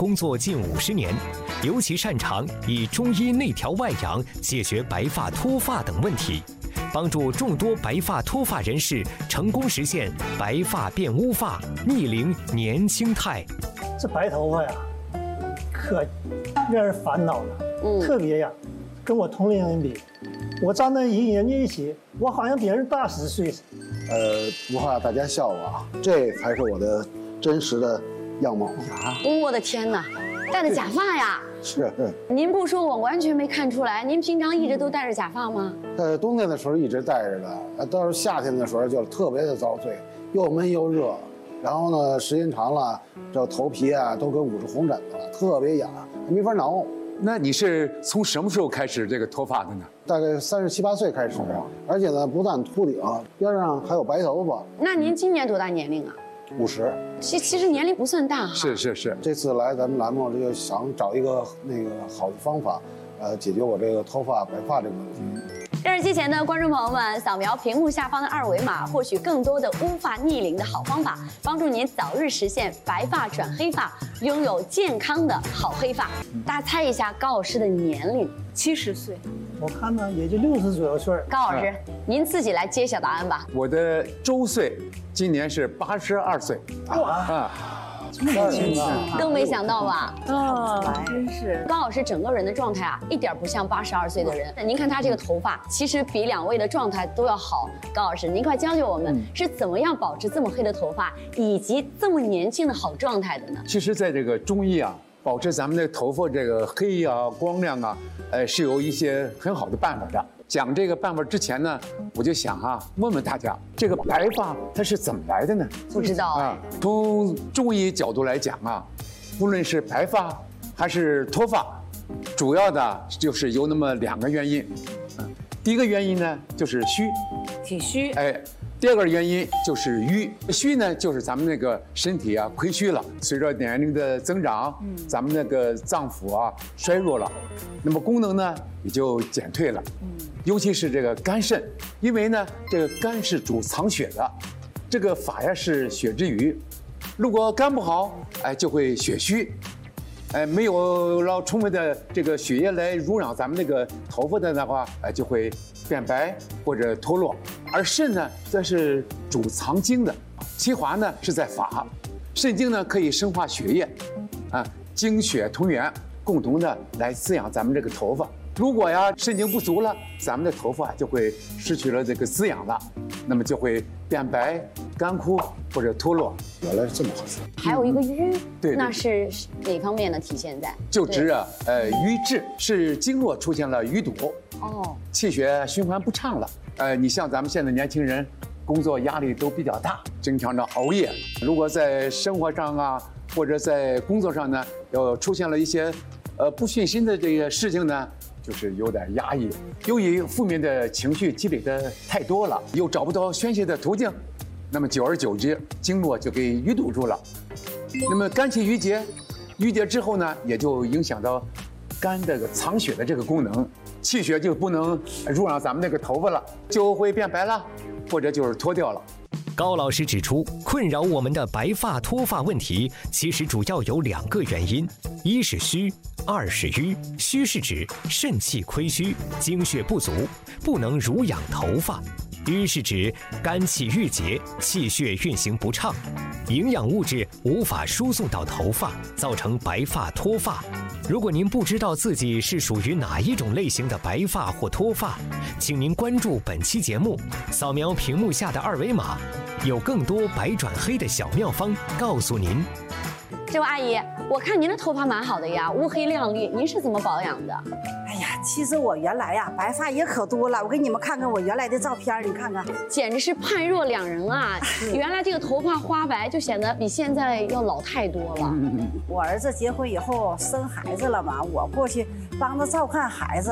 工作近50年，尤其擅长以中医内调外养解决白发脱发等问题，帮助众多白发脱发人士成功实现白发变乌发、逆龄年轻态。 这白头发呀，可让人烦恼了，特别呀，跟我同龄人比，我站在人家一起，我好像比人大10岁。 不怕大家笑话啊，这才是我的真实的样貌啊！ 我的天哪，戴着假发呀！ 是。 您不说我完全没看出来，您平常一直都戴着假发吗？ 冬天的时候一直戴着的，到了夏天的时候就特别的遭罪，又闷又热，然后呢，时间长了，这头皮啊都跟捂着红疹子了，特别痒，没法挠。 那你是从什么时候开始这个脱发的呢？ 大概37、8岁开始，而且呢，不但秃顶，边上还有白头发。 那您今年多大年龄啊 ？50。 其实年龄不算大哈。 是。这次来咱们栏目，就想找一个好的方法，解决我这个脱发白发这个问题。 电视机前的观众朋友们，扫描屏幕下方的2维码，获取更多的乌发逆龄的好方法，帮助您早日实现白发转黑发，拥有健康的好黑发。大家猜一下高老师的年龄 ？70岁。 我看呢，也就60左右岁。 高老师，您自己来揭晓答案吧。 我的周岁今年是82岁。 哇！这么年轻啊！ 更没想到吧？ 真是。 高老师整个人的状态啊，一点不像82岁的人。您看他这个头发，其实比2位的状态都要好。高老师，您快教教我们是怎么样保持这么黑的头发，以及这么年轻的好状态的呢？ 其实，在这个中医啊，保持咱们的头发这个黑啊、光亮啊，是有一些很好的办法的。讲这个办法之前呢，我就想问问大家，这个白发它是怎么来的呢？ 不知道啊。 从中医角度来讲无论是白发还是脱发，主要的就是有那么2个原因。第一个原因呢就是虚， 体虚。 第二个原因就是瘀。虚呢，就是咱们那个身体亏虚了，随着年龄的增长，咱们那个脏腑衰弱了，那么功能呢也就减退了。尤其是这个肝肾，因为呢这个肝是主藏血的，这个发呀是血之余，如果肝不好，就会血虚。没有了充分的这个血液来濡养咱们那个头发的话，就会变白或者脱落。而肾呢，则是主藏精的，其华呢是在发，肾精呢可以生化血液，精血同源，共同的来滋养咱们这个头发。如果肾精不足了，咱们的头发就会失去了这个滋养了，那么就会变白、干枯或者脱落。 原来是这么回事。 还有一个瘀， 对， 那是哪方面呢？体现在就指瘀滞，是经络出现了淤堵，气血循环不畅了。你像咱们现在年轻人，工作压力都比较大，经常的熬夜。如果在生活上或者在工作上呢，出现了一些不顺心的这个事情呢，就是有点压抑，由于负面的情绪积累的太多了，又找不到宣泄的途径，那么久而久之，经络就给淤堵住了。那么肝气郁结，郁结之后呢，也就影响到肝这个藏血的这个功能，气血就不能濡养咱们那个头发了，就会变白了，或者就是脱掉了。 高老师指出，困扰我们的白发脱发问题，其实主要有2个原因：一是虚，2是瘀。虚是指肾气亏虚，精血不足，不能濡养头发；瘀是指肝气郁结，气血运行不畅，营养物质无法输送到头发，造成白发脱发。如果您不知道自己是属于哪一种类型的白发或脱发，请您关注本期节目，扫描屏幕下的2维码，有更多白转黑的小妙方告诉您。 这位阿姨，我看您的头发蛮好的呀，乌黑亮丽，您是怎么保养的？ 哎呀，其实我原来白发也可多了，我给你们看看我原来的照片，你看看， 简直是判若两人啊！原来这个头发花白就显得比现在要老太多了。 我儿子结婚以后生孩子了嘛，我过去帮着照看孩子。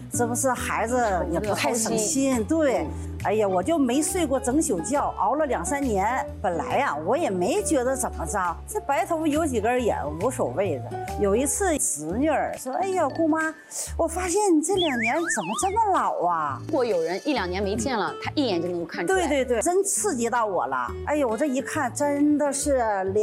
这不是孩子也不太省心，对。哎呀，我就没睡过整宿觉，熬了2、3年。本来呀，我也没觉得怎么着，这白头发有几根也无所谓的。有一次，侄女儿说：“哎呀，姑妈，我发现你这2年怎么这么老啊？” 如果有人1、2年没见了，他一眼就能够看出来。 对对对，真刺激到我了。哎呦，我这一看，真的是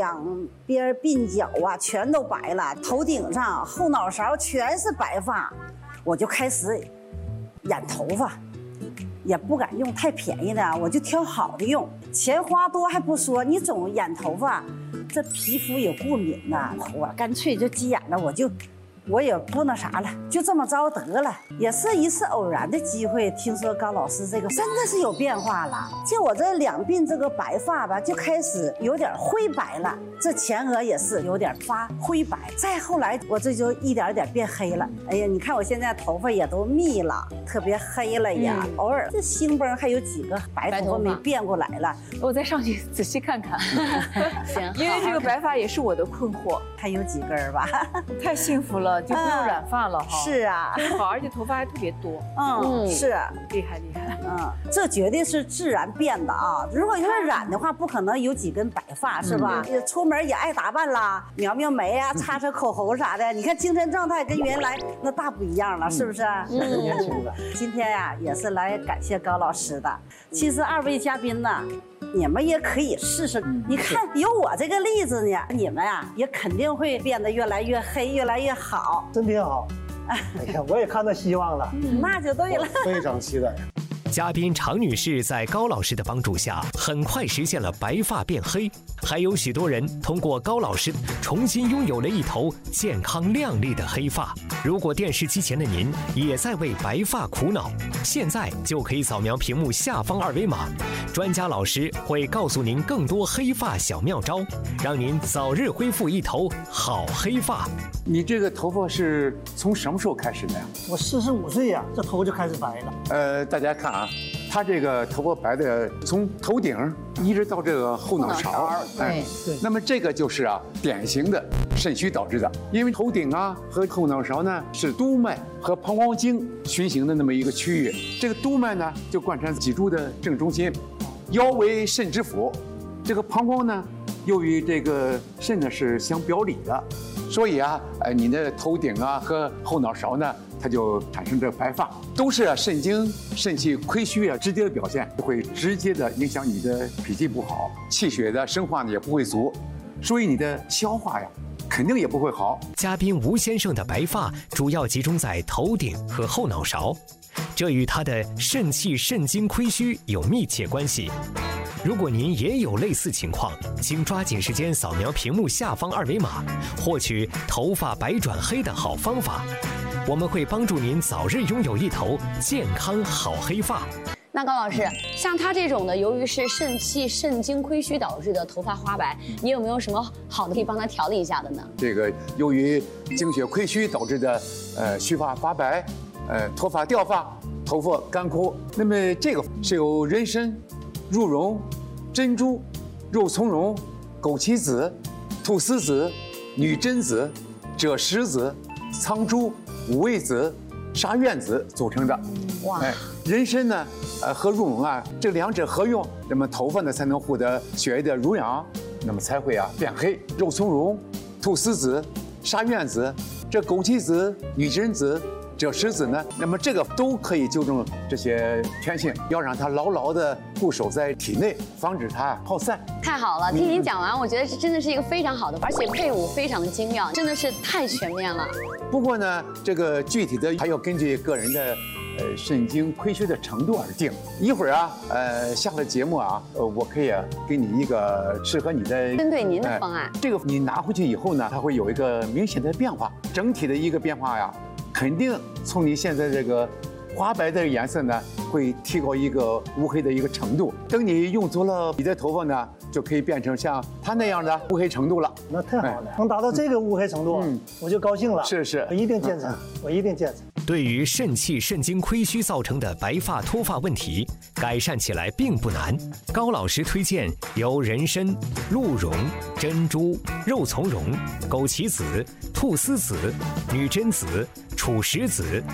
2边鬓角啊，全都白了，头顶上、后脑勺全是白发，我就开始染头发。也不敢用太便宜的，我就挑好的用。钱花多还不说，你总染头发，这皮肤也过敏呐。我干脆就急眼了，我也不那啥了，就这么着得了。也是一次偶然的机会，听说高老师这个真的是有变化了，就我这2鬓这个白发吧，就开始有点灰白了，这前额也是有点发灰白。再后来，我这就一点点变黑了。哎呀，你看我现在头发也都密了，特别黑了呀。偶尔这星崩还有几个白头发没变过来了， 我再上去仔细看看。 行， 因为这个白发也是我的困惑， 还有几根吧。 太幸福了。就不用染发了哈。 是啊， 真好，而且头发还特别多。 是厉害厉害。 这绝对是自然变的啊！如果要是染的话，不可能有几根白发，是吧？出门也爱打扮啦，描描眉啊，擦擦口红啥的。你看精神状态跟原来那大不一样了，是不是？ 年轻了。 今天呀，也是来感谢高老师的。其实2位嘉宾呢，你们也可以试试。你看有我这个例子呢，你们呀也肯定会变得越来越黑，越来越好。 真挺好。哎呀，我也看到希望了。 那就对了。 非常期待。 嘉宾常女士在高老师的帮助下，很快实现了白发变黑，还有许多人通过高老师重新拥有了一头健康亮丽的黑发。如果电视机前的您也在为白发苦恼，现在就可以扫描屏幕下方2维码，专家老师会告诉您更多黑发小妙招，让您早日恢复一头好黑发。 你这个头发是从什么时候开始的呀？ 我45岁呀，这头就开始白了。 大家看啊，他这个头发白的从头顶一直到这个后脑勺， 对。 那么这个就是典型的肾虚导致的，因为头顶和后脑勺呢是督脉和膀胱经循行的那么一个区域，这个督脉呢就贯穿脊柱的正中心，腰为肾之府，这个膀胱呢又与这个肾呢是相表里的，所以你的头顶和后脑勺呢，它就产生这白发，都是肾精肾气亏虚直接的表现，会直接的影响你的脾气不好，气血的生化呢也不会足，所以你的消化肯定也不会好。 嘉宾吴先生的白发主要集中在头顶和后脑勺，这与他的肾气肾精亏虚有密切关系。如果您也有类似情况，请抓紧时间扫描屏幕下方2维码，获取头发白转黑的好方法。我们会帮助您早日拥有一头健康好黑发。 那高老师，像他这种的，由于是肾气肾精亏虚导致的头发花白，你有没有什么好的可以帮他调理一下的呢？ 这个由于精血亏虚导致的须发发白，脱发掉发，头发干枯，那么这个是由人参、鹿茸、珍珠、肉苁蓉、枸杞子、菟丝子、女贞子、赭石子、苍术、五味子、沙苑子组成的。哇！人参呢，和鹿茸这2者合用，那么头发呢才能获得血液的濡养，那么才会变黑。肉苁蓉、菟丝子、沙苑子、这枸杞子、女贞子、赭石子呢，那么这个都可以纠正这些天性，要让它牢牢的固守在体内，防止它耗散。 太好了，听您讲完，我觉得这真的是一个非常好的，而且配伍非常的精妙，真的是太全面了。 不过呢，这个具体的还要根据个人的肾精亏虚的程度而定。一会儿下了节目我可以给你一个适合你的针对您的方案。 这个你拿回去以后呢，它会有一个明显的变化，整体的一个变化肯定从你现在这个花白的颜色呢，会提高一个乌黑的一个程度。等你用足了，你的头发呢就可以变成像它那样的乌黑程度了。 那太好了，能达到这个乌黑程度，我就高兴了。 是， 我一定坚持，我一定坚持。 对于肾气肾精亏虚造成的白发脱发问题，改善起来并不难。高老师推荐由人参、鹿茸、珍珠、肉苁蓉、枸杞子、菟丝子、女贞子、褚石子、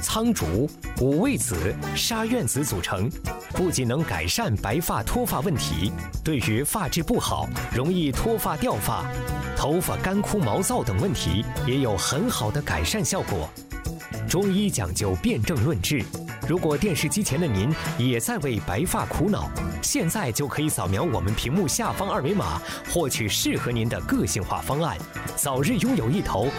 苍竹、五味子、沙苑子组成，不仅能改善白发脱发问题，对于发质不好、容易脱发掉发、头发干枯毛躁等问题也有很好的改善效果。中医讲究辨证论治，如果电视机前的您也在为白发苦恼，现在就可以扫描我们屏幕下方二维码，获取适合您的个性化方案，早日拥有一头